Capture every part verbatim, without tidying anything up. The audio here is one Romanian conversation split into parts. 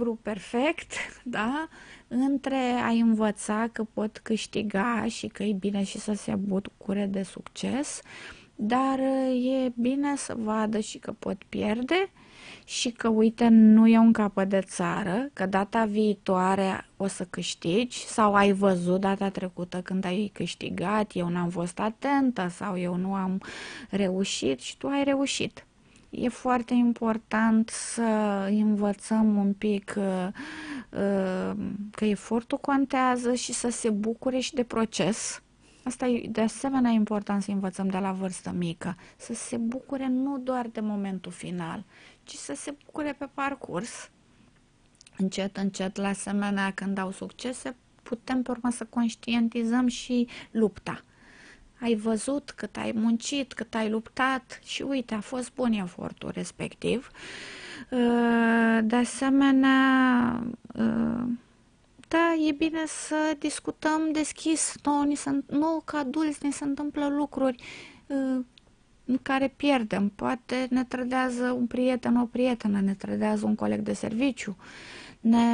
echilibru perfect, da, între a învăța că pot câștiga și că e bine și să se bucure de succes, dar e bine să vadă și că pot pierde și că, uite, nu e un capăt de țară, că data viitoare o să câștigi sau ai văzut data trecută când ai câștigat, eu n-am fost atentă sau eu nu am reușit și tu ai reușit. E foarte important să învățăm un pic uh, uh, că efortul contează și să se bucure și de proces. Asta e de asemenea important să învățăm de la vârstă mică, să se bucure nu doar de momentul final, ci să se bucure pe parcurs. Încet, încet, la asemenea, când au succese, putem pe urmă să conștientizăm și lupta. Ai văzut cât ai muncit, cât ai luptat și uite, a fost bun efortul respectiv. De asemenea, da, e bine să discutăm deschis. Nouă, ni se, nouă ca adulți ni se întâmplă lucruri în care pierdem. Poate ne trădează un prieten, o prietenă, ne trădează un coleg de serviciu, ne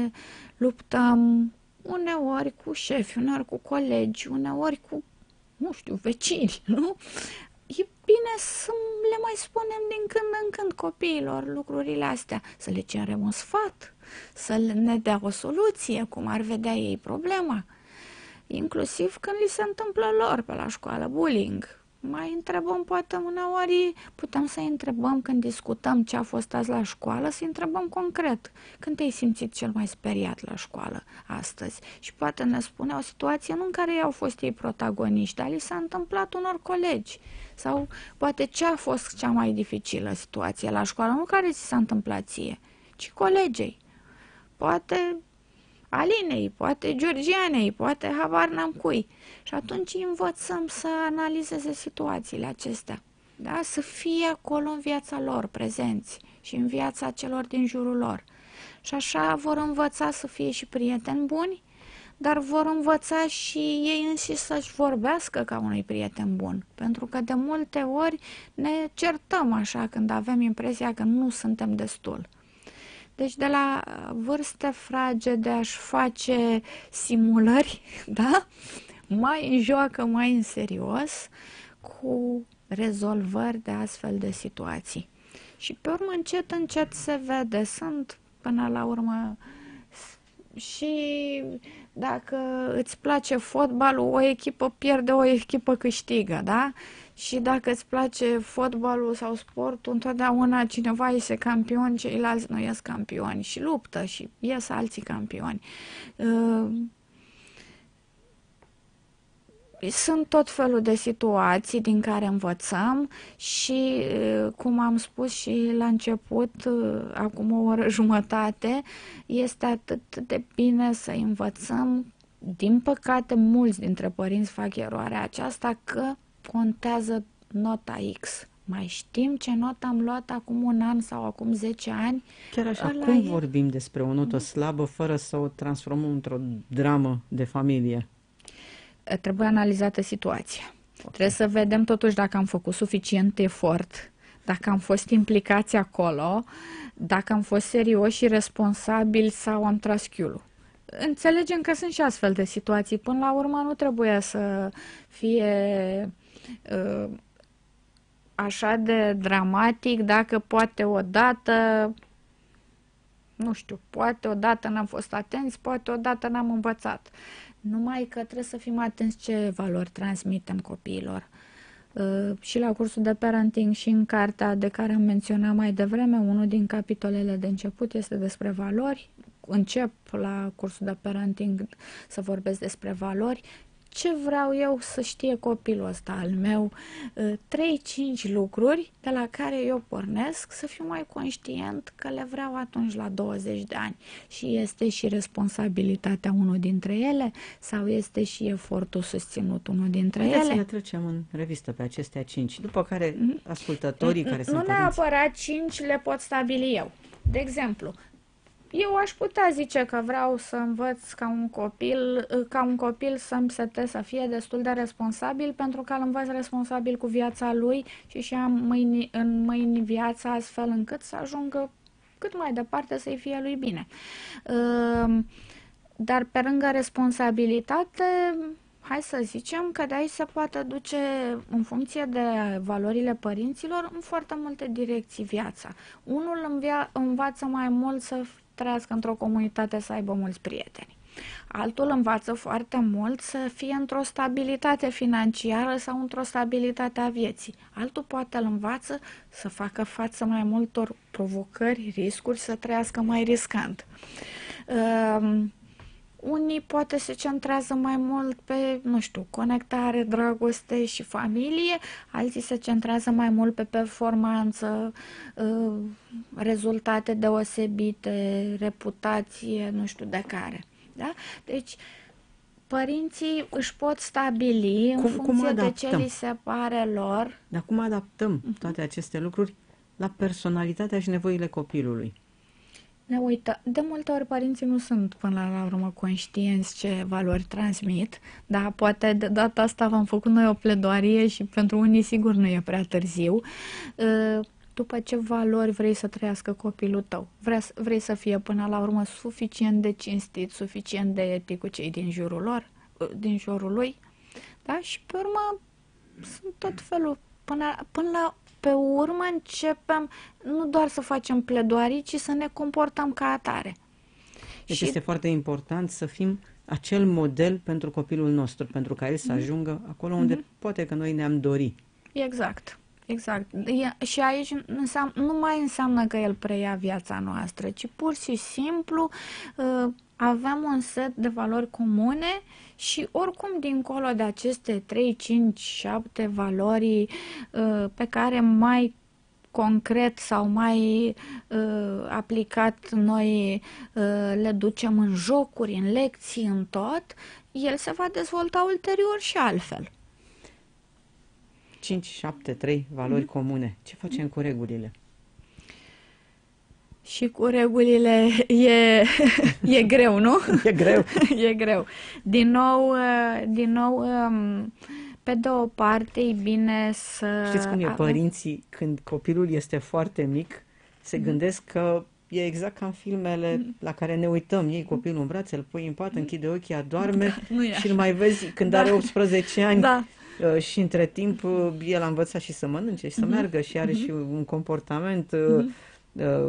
luptăm uneori cu șefi, uneori cu colegi, uneori cu, nu știu, vecini, nu? E bine să le mai spunem din când în când copiilor lucrurile astea, să le cerem un sfat, să ne dea o soluție, cum ar vedea ei problema, inclusiv când li se întâmplă lor pe la școală bullying. Mai întrebăm, poate uneori putem să-i întrebăm când discutăm ce a fost azi la școală, să-i întrebăm concret când te-ai simțit cel mai speriat la școală astăzi și poate ne spune o situație nu în care ei au fost ei protagoniști, dar li s-a întâmplat unor colegi sau poate ce a fost cea mai dificilă situație la școală, nu care ți s-a întâmplat ție, ci colegei, poate Alinei, poate Georgianei, poate habar n-am cui. Și atunci învățăm să analizeze situațiile acestea, da? Să fie acolo în viața lor prezenți și în viața celor din jurul lor. Și așa vor învăța să fie și prieteni buni, dar vor învăța și ei înșiși să-și vorbească ca unui prieten bun. Pentru că de multe ori ne certăm așa când avem impresia că nu suntem destul. Deci de la vârste fragede aș face simulări, da? Mai în joacă, mai în serios, cu rezolvări de astfel de situații. Și pe urmă încet, încet se vede, sunt până la urmă și dacă îți place fotbalul, o echipă pierde, o echipă câștigă, da? Și dacă îți place fotbalul sau sportul, întotdeauna cineva iese campion, ceilalți nu ies campioni și luptă și ies alții campioni. Sunt tot felul de situații din care învățăm și, cum am spus și la început, acum o oră jumătate, este atât de bine să învățăm. Din păcate, mulți dintre părinți fac eroarea aceasta că contează nota X. Mai știm ce notă am luat acum un an sau acum zece ani? Chiar așa, cum e... vorbim despre o notă slabă fără să o transformăm într-o dramă de familie? Trebuie analizată situația. Okay. Trebuie să vedem totuși dacă am făcut suficient efort, dacă am fost implicați acolo, dacă am fost serioși și responsabili sau am tras chiulul. Înțelegem că sunt și astfel de situații. Până la urmă nu trebuie să fie uh, așa de dramatic dacă poate odată, nu știu, poate odată n-am fost atenți, poate odată n-am învățat. Numai că trebuie să fim atenți ce valori transmitem copiilor. Uh, și la cursul de parenting și în cartea de care am menționat mai devreme, unul din capitolele de început este despre valori. Încep la cursul de parenting să vorbesc despre valori. Ce vreau eu să știe copilul ăsta al meu? trei cinci lucruri de la care eu pornesc, să fiu mai conștient că le vreau atunci la douăzeci de ani. Și este și responsabilitatea unul dintre ele sau este și efortul susținut unul dintre Haideți ele? Să le trecem în revistă pe acestea cinci, după care ascultătorii care sunt Nu părinți... neapărat cinci le pot stabili eu. De exemplu, eu aș putea zice că vreau să învăț ca un copil, ca un copil să-mi setez să fie destul de responsabil, pentru că îl învăț responsabil cu viața lui și și am mâini, în mâini viața astfel încât să ajungă cât mai departe să-i fie lui bine. Dar pe lângă responsabilitate, hai să zicem că de aici se poate duce, în funcție de valorile părinților, în foarte multe direcții viața. Unul învia, învață mai mult să trăiască într-o comunitate, să aibă mulți prieteni. Altul învață foarte mult să fie într-o stabilitate financiară sau într-o stabilitate a vieții. Altul poate îl învață să facă față mai multor provocări, riscuri, să trăiască mai riscant. Uh, Unii poate se centrează mai mult pe, nu știu, conectare, dragoste și familie, alții se centrează mai mult pe performanță, rezultate deosebite, reputație, nu știu de care. Da? Deci, părinții își pot stabili în cum, funcție cum de ce li se pare lor. Dar cum adaptăm toate aceste lucruri la personalitatea și nevoile copilului? Ne uită. De multe ori părinții nu sunt până la urmă conștienți ce valori transmit, dar poate de data asta v-am făcut noi o pledoarie și pentru unii sigur nu e prea târziu. După ce valori vrei să trăiască copilul tău? Vrei, vrei să fie până la urmă suficient de cinstit, suficient de etic cu cei din jurul lor, din jurul lui? Da? Și pe urmă sunt tot felul. Până, până la pe urmă începem nu doar să facem pledoarii, ci să ne comportăm ca atare. Deci și... este foarte important să fim acel model pentru copilul nostru, pentru ca el să ajungă acolo unde mm-hmm. poate că noi ne-am dori. Exact. Exact. E, și aici înseamnă, nu mai înseamnă că el preia viața noastră, ci pur și simplu uh, avem un set de valori comune și oricum dincolo de aceste trei, cinci, șapte valori uh, pe care mai concret sau mai uh, aplicat noi uh, le ducem în jocuri, în lecții, în tot, el se va dezvolta ulterior și altfel. cinci, șapte, trei valori mm-hmm. comune. Ce facem cu regulile? Și cu regulile e, e greu, nu? E greu. E greu. Din nou, din nou, pe de o parte e bine să... Știți cum e? Părinții, când copilul este foarte mic, se gândesc că e exact ca în filmele la care ne uităm. Iei copilul în brațe, îl pui în pat, închide ochii, adorme da, și îl mai vezi când da. are optsprezece ani. Da. Și între timp el a învățat și să mănânce și să uh-huh. meargă și are uh-huh. și un comportament uh-huh. uh,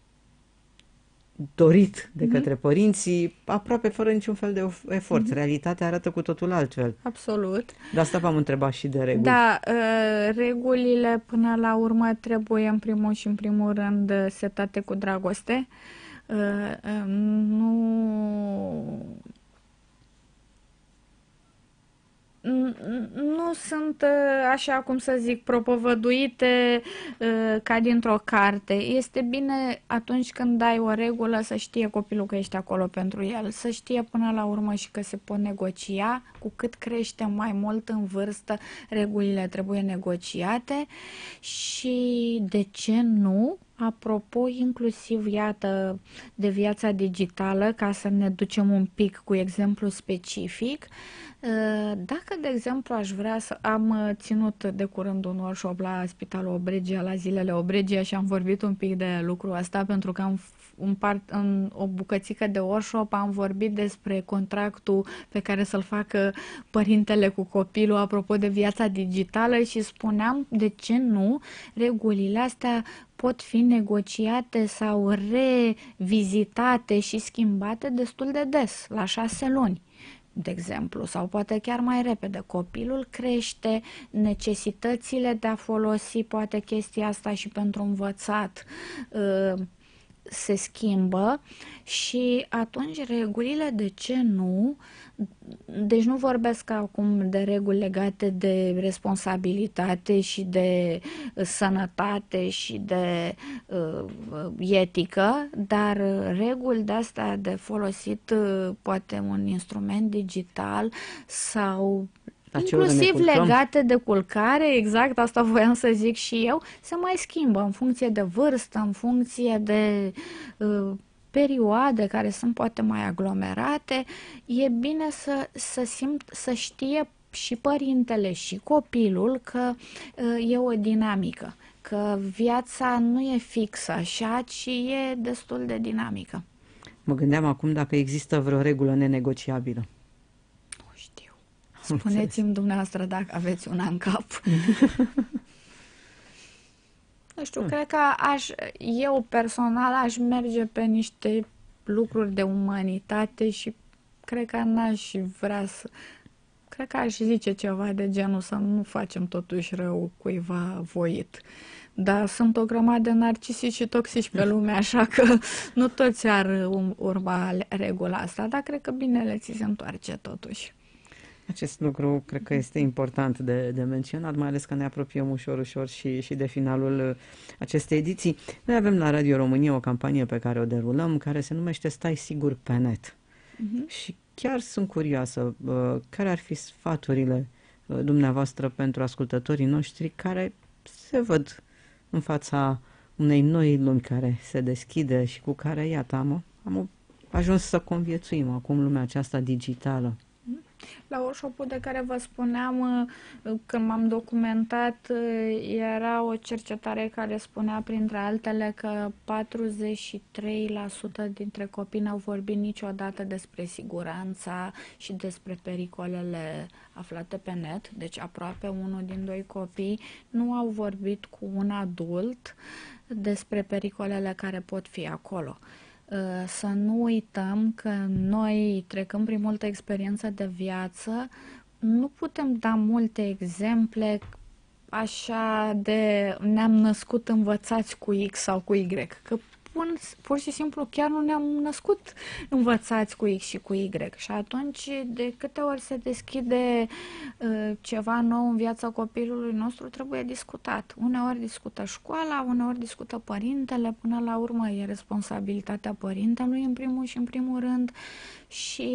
dorit de uh-huh. către părinții, aproape fără niciun fel de efort. Uh-huh. Realitatea arată cu totul altfel. Absolut. De asta v-am întrebat și de reguli. Da, uh, regulile până la urmă trebuie în primul și în primul rând setate cu dragoste. Uh, uh, nu... nu sunt, așa cum să zic, propovăduite ca dintr-o carte. Este bine atunci când dai o regulă să știe copilul că ești acolo pentru el, să știe până la urmă și că se pot negocia. Cu cât crește mai mult în vârstă, regulile trebuie negociate și de ce nu? Apropo, inclusiv, iată, de viața digitală, ca să ne ducem un pic cu exemplu specific, dacă, de exemplu, aș vrea să... Am ținut de curând un workshop la Spitalul Obregia, la zilele Obregia și am vorbit un pic de lucrul ăsta, pentru că am în, part, în o bucățică de workshop am vorbit despre contractul pe care să-l facă părintele cu copilul apropo de viața digitală și spuneam, de ce nu, regulile astea pot fi negociate sau revizitate și schimbate destul de des, la șase luni, de exemplu, sau poate chiar mai repede. Copilul crește, necesitățile de a folosi poate chestia asta și pentru învățat se schimbă și atunci regulile, de ce nu? Deci nu vorbesc acum de reguli legate de responsabilitate și de sănătate și de uh, etică, dar reguli de-astea de folosit uh, poate un instrument digital sau inclusiv legate de culcare, exact asta voiam să zic și eu, se mai schimbă în funcție de vârstă, în funcție de uh, perioade care sunt poate mai aglomerate. E bine să, să simt, să știe și părintele și copilul că uh, e o dinamică, că viața nu e fixă așa, ci e destul de dinamică. Mă gândeam acum dacă există vreo regulă nenegociabilă. Nu știu. Spuneți-mi dumneavoastră dacă aveți una în cap. Nu știu, cred că aș, eu personal aș merge pe niște lucruri de umanitate și cred că n-aș vrea să... Cred că aș zice ceva de genul să nu facem totuși rău cuiva voit. Dar sunt o grămadă de narcisici și toxici pe lume, așa că nu toți ar urma regula asta, dar cred că binele ți se întoarce totuși. Acest lucru cred că este important de, de menționat, mai ales că ne apropiem ușor, ușor și, și de finalul acestei ediții. Noi avem la Radio România o campanie pe care o derulăm, care se numește Stai sigur pe net. Uh-huh. Și chiar sunt curioasă, care ar fi sfaturile dumneavoastră pentru ascultătorii noștri care se văd în fața unei noi lumi care se deschide și cu care, iată, am, am ajuns să conviețuim acum lumea aceasta digitală. La workshop-ul de care vă spuneam, când m-am documentat, era o cercetare care spunea, printre altele, că patruzeci și trei la sută dintre copii n-au vorbit niciodată despre siguranța și despre pericolele aflate pe net. Deci aproape unul din doi copii nu au vorbit cu un adult despre pericolele care pot fi acolo. Să nu uităm că noi, trecând prin multă experiență de viață, nu putem da multe exemple așa de ne-am născut învățați cu X sau cu Y, că pun, pur și simplu chiar nu ne-am născut învățați cu X și cu Y și atunci de câte ori se deschide uh, ceva nou în viața copilului nostru trebuie discutat. Uneori discută școala, uneori discută părintele, până la urmă e responsabilitatea părintelui în primul și în primul rând și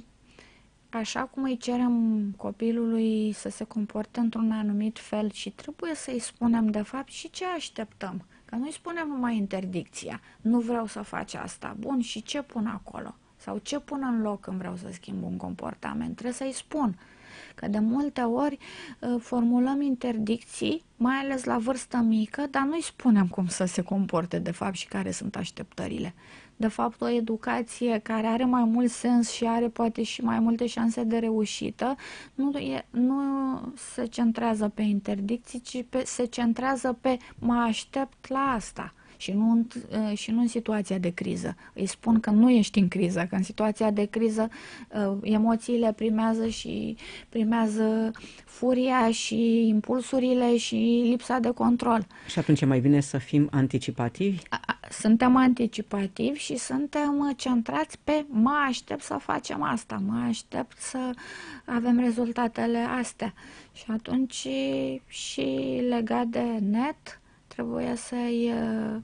așa cum îi cerem copilului să se comporte într-un anumit fel și trebuie să-i spunem de fapt și ce așteptăm. Că nu-i spunem numai interdicția, nu vreau să faci asta, bun, și ce pun acolo? Sau ce pun în loc când vreau să schimb un comportament? Trebuie să-i spun. Că de multe ori formulăm interdicții, mai ales la vârstă mică, dar nu-i spunem cum să se comporte de fapt și care sunt așteptările. De fapt, o educație care are mai mult sens și are poate și mai multe șanse de reușită, nu, e, nu se centrează pe interdicții, ci pe, se centrează pe mă aștept la asta. Și nu, și nu în situația de criză. Îi spun că nu ești în criză, că în situația de criză emoțiile primează și primează furia și impulsurile și lipsa de control. Și atunci e mai bine să fim anticipativi? Suntem anticipativi și suntem centrați pe mă aștept să facem asta, mă aștept să avem rezultatele astea. Și atunci și legat de net, trebuie să-i,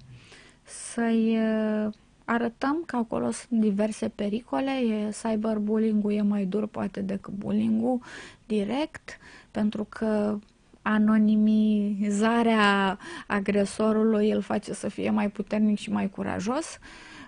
să-i arătăm că acolo sunt diverse pericole. E, cyberbullying-ul e mai dur poate decât bullying-ul direct, pentru că anonimizarea agresorului îl face să fie mai puternic și mai curajos.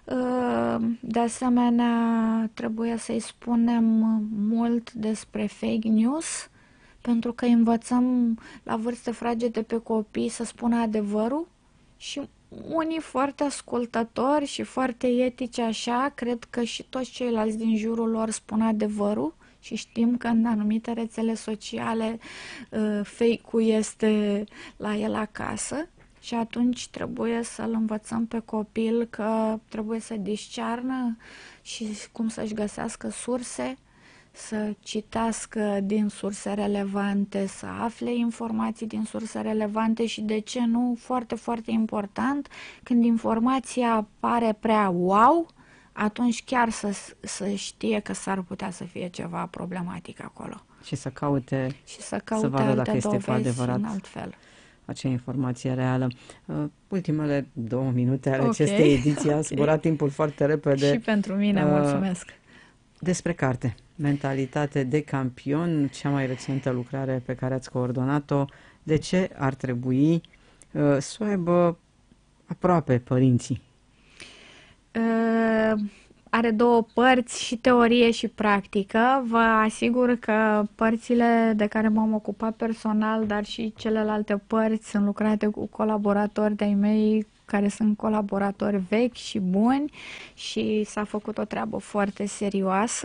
De asemenea, trebuie să-i spunem mult despre fake news, pentru că învățăm la vârste fragede pe copii să spună adevărul și unii foarte ascultători și foarte etici așa, cred că și toți ceilalți din jurul lor spun adevărul și știm că în anumite rețele sociale uh, fake-ul este la el acasă și atunci trebuie să-l învățăm pe copil că trebuie să discearnă și cum să-și găsească surse, să citească din surse relevante, să afle informații din surse relevante și, de ce nu, foarte, foarte important, când informația pare prea wow, atunci chiar să, să știe că s-ar putea să fie ceva problematic acolo. Și să caute, și să, caute să vadă dacă este cu adevărat în alt fel. Acea informație reală. Uh, ultimele două minute ale okay. acestei ediții, okay. a zburat timpul foarte repede. Și pentru mine, uh, mulțumesc. Despre carte, Mentalitate de campion, cea mai recentă lucrare pe care ați coordonat-o, de ce ar trebui uh, să o aibă aproape părinții? Uh, are două părți, și teorie și practică. Vă asigur că părțile de care m-am ocupat personal, dar și celelalte părți sunt lucrate cu colaboratori de-ai mei care sunt colaboratori vechi și buni și s-a făcut o treabă foarte serioasă.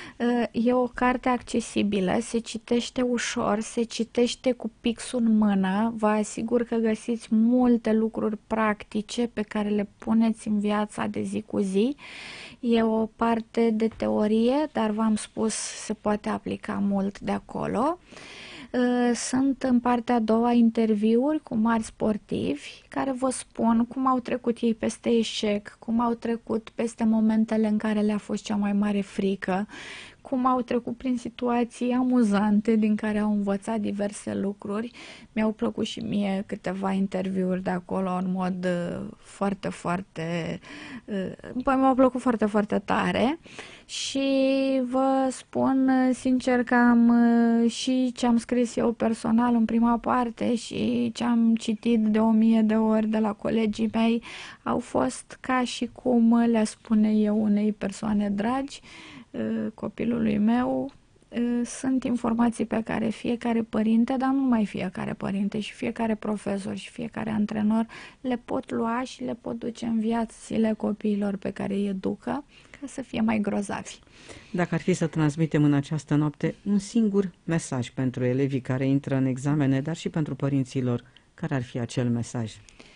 E o carte accesibilă, se citește ușor, se citește cu pixul în mână. Vă asigur că găsiți multe lucruri practice pe care le puneți în viața de zi cu zi. E o parte de teorie, dar v-am spus, se poate aplica mult de acolo. Sunt în partea a doua interviuri cu mari sportivi care vă spun cum au trecut ei peste eșec, cum au trecut peste momentele în care le-a fost cea mai mare frică, cum au trecut prin situații amuzante din care au învățat diverse lucruri. Mi-au plăcut și mie câteva interviuri de acolo în mod foarte, foarte... Păi mi-au plăcut foarte, foarte tare și vă spun sincer că am și ce am scris eu personal în prima parte și ce am citit de o mie de ori de la colegii mei au fost ca și cum le spune eu unei persoane dragi, copilului meu. Sunt informații pe care fiecare părinte, dar nu numai fiecare părinte, și fiecare profesor și fiecare antrenor le pot lua și le pot duce în viațile copiilor pe care îi educă, ca să fie mai grozavi. Dacă ar fi să transmitem în această noapte un singur mesaj pentru elevii care intră în examene, dar și pentru părinților, care ar fi acel mesaj?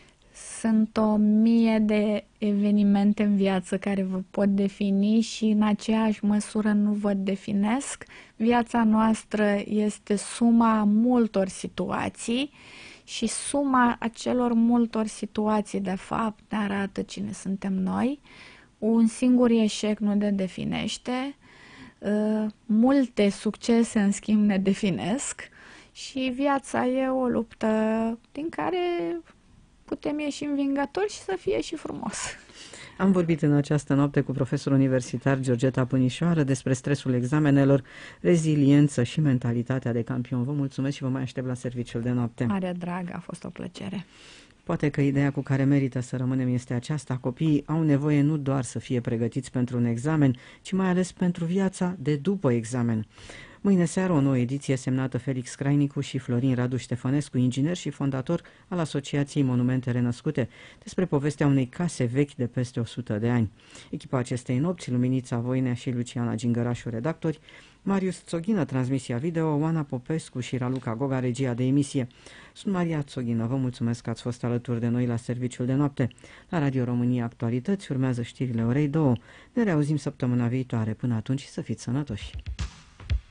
Sunt o mie de evenimente în viață care vă pot defini și în aceeași măsură nu vă definesc. Viața noastră este suma multor situații și suma acelor multor situații, de fapt, ne arată cine suntem noi. Un singur eșec nu ne definește, multe succese, în schimb, ne definesc și viața e o luptă din care putem ieși învingători și să fie și frumos. Am vorbit în această noapte cu profesorul universitar Georgeta Pânișoară despre stresul examenelor, reziliență și mentalitatea de campion. Vă mulțumesc și vă mai aștept la serviciul de noapte. Mare drag, a fost o plăcere. Poate că ideea cu care merită să rămânem este aceasta: copiii au nevoie nu doar să fie pregătiți pentru un examen, ci mai ales pentru viața de după examen. Mâine seară o nouă ediție semnată Felix Crainicu și Florin Radu Ștefănescu, inginer și fondator al Asociației Monumente Renăscute, despre povestea unei case vechi de peste o sută de ani. Echipa acestei nopți, Luminița Voinea și Luciana Gingărașu, redactori, Marius Țoghină, transmisia video, Oana Popescu și Raluca Goga, regia de emisie. Sunt Maria Țoghină, vă mulțumesc că ați fost alături de noi la serviciul de noapte. La Radio România Actualități urmează știrile orei două. Ne reauzim săptămâna viitoare. Până atunci, să fiți sănătoși!